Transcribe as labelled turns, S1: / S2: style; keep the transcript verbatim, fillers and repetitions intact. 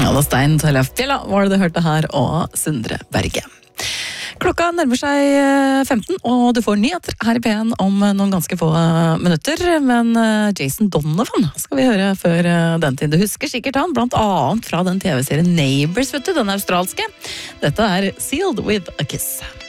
S1: Ja, da Stein Tellef Fjella var det du hørte her, og Sindre Berge. Klokka nærmer seg femten, og du får nyheter her i P en om noen ganske få minutter, men Jason Donovan skal vi høre før den tid. Du husker sikkert han, blant annet fra den T V-serien Neighbors, vet du, den australske. Dette er Sealed with a Kiss.